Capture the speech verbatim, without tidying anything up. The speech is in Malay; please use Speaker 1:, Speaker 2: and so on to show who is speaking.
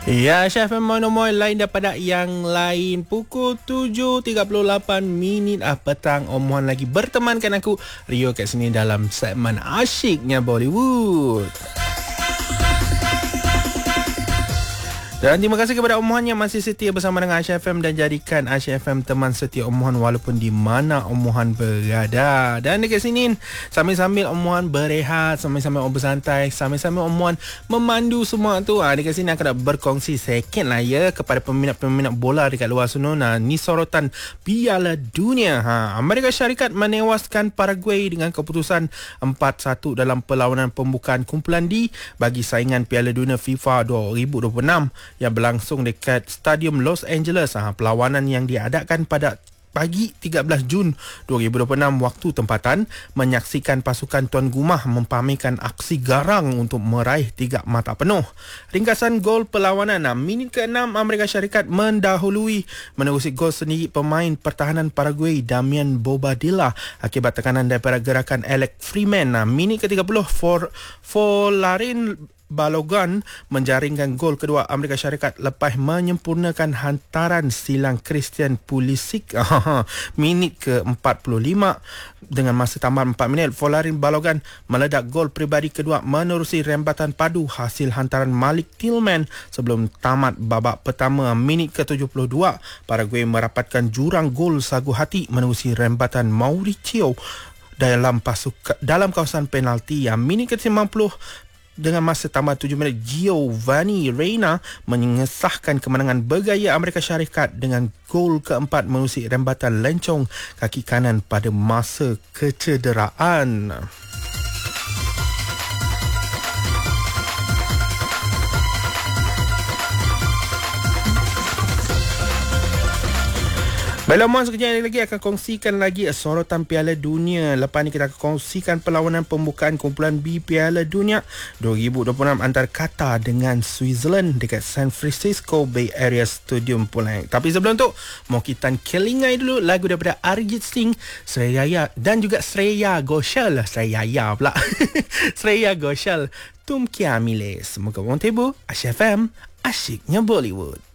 Speaker 1: Ya, Chef Monomoy lain daripada yang lain. Pukul tujuh tiga puluh lapan minit ah, petang. Omohan lagi bertemankan aku, Rio, kat sini dalam segmen Asyiknya Bollywood. Dan terima kasih kepada Omohan yang masih setia bersama dengan Aisyah F M dan jadikan Aisyah F M teman setia Omohan walaupun di mana Omohan berada. Dan dekat sini sambil-sambil Omohan berehat, sambil-sambil Om bersantai, sambil-sambil Omohan memandu semua tu. Ha, dekat sini aku nak berkongsi sikit lah ya kepada peminat-peminat bola dekat luar sana. Nah, ni sorotan Piala Dunia. Ha, Amerika Syarikat menewaskan Paraguay dengan keputusan empat satu dalam perlawanan pembukaan kumpulan D bagi saingan Piala Dunia FIFA dua ribu dua puluh enam yang berlangsung dekat Stadium Los Angeles. Ha, perlawanan yang diadakan pada pagi tiga belas Jun dua ribu dua puluh enam waktu tempatan menyaksikan pasukan Tuan Gumah mempamerkan aksi garang untuk meraih tiga mata penuh. Ringkasan gol perlawanan, nah, minit keenam Amerika Syarikat mendahului menerusi gol sendiri pemain pertahanan Paraguay Damian Bobadilla akibat tekanan daripada gerakan Alex Freeman. Nah, minit ke tiga puluh for Folarin Balogan menjaringkan gol kedua Amerika Syarikat lepas menyempurnakan hantaran silang Christian Pulisic. Minit ke empat puluh lima dengan masa tambahan empat minit, Folarin Balogan meledak gol peribadi kedua menerusi rembatan padu hasil hantaran Malik Tillman sebelum tamat babak pertama. Minit ke tujuh puluh dua, Paraguay merapatkan jurang gol sagu hati menerusi rembatan Mauricio dalam pasukan dalam kawasan penalti. Minit ke sembilan puluh, dengan masa tambah tujuh minit, Giovanni Reina mengesahkan kemenangan bergaya Amerika Syarikat dengan gol keempat menerusi rembatan lencong kaki kanan pada masa kecederaan. Baiklah, Mohon sekejap lagi akan kongsikan lagi sorotan Piala Dunia. Lepas ni kita akan kongsikan perlawanan pembukaan kumpulan B Piala Dunia dua ribu dua puluh enam antara Qatar dengan Switzerland dekat San Francisco Bay Area Stadium pula. Tapi sebelum tu, mau kita kelingai dulu lagu daripada Arijit Singh, Shreya dan juga Shreya Ghoshal. Shreya pula. Shreya Ghoshal, Tum Kya Mile. Semoga orang tebu, Aisyah F M, Asyiknya Bollywood.